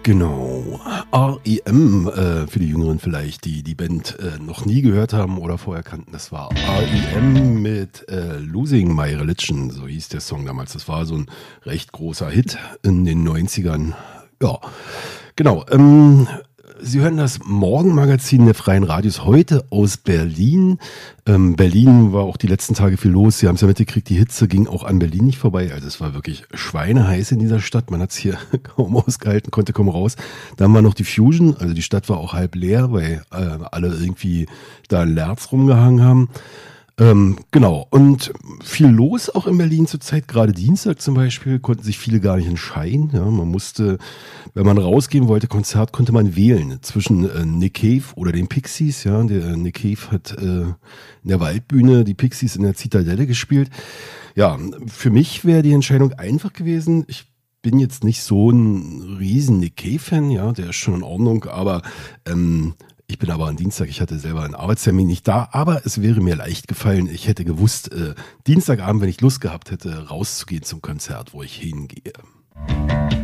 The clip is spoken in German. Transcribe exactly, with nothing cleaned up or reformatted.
Genau. R E M, äh, für die Jüngeren vielleicht, die die Band äh, noch nie gehört haben oder vorher kannten. Das war R E M mit äh, Losing My Religion, so hieß der Song damals. Das war so ein recht großer Hit in den neunzigern. Ja, genau. Ähm, Sie hören das Morgenmagazin der Freien Radios heute aus Berlin. Ähm, Berlin war auch die letzten Tage viel los. Sie haben es ja mitgekriegt, die Hitze ging auch an Berlin nicht vorbei. Also es war wirklich schweineheiß in dieser Stadt. Man hat es hier kaum ausgehalten, konnte kaum raus. Dann war noch die Fusion, also die Stadt war auch halb leer, weil äh, alle irgendwie da in Lerz rumgehangen haben. Ähm, genau, und viel los auch in Berlin zurzeit, gerade Dienstag zum Beispiel, konnten sich viele gar nicht entscheiden. Ja, man musste, wenn man rausgehen wollte, Konzert, konnte man wählen zwischen äh, Nick Cave oder den Pixies. Ja, der äh, Nick Cave hat äh, in der Waldbühne die Pixies in der Zitadelle gespielt. Ja, für mich wäre die Entscheidung einfach gewesen. Ich bin jetzt nicht so ein riesen Nick Cave-Fan, ja, der ist schon in Ordnung, aber ähm, ich bin aber am Dienstag, ich hatte selber einen Arbeitstermin nicht da, aber es wäre mir leicht gefallen. Ich hätte gewusst, äh, Dienstagabend, wenn ich Lust gehabt hätte, rauszugehen zum Konzert, wo ich hingehe.